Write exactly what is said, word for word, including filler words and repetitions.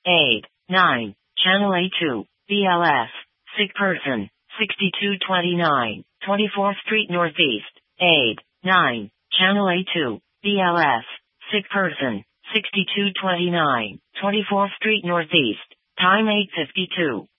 aid, nine. Channel A two, B L S, sick person, sixty-two twenty-nine, twenty-fourth Street Northeast, aid, nine. Channel A two, B L S, sick person, sixty-two twenty-nine, twenty-fourth Street Northeast, time eight fifty-two.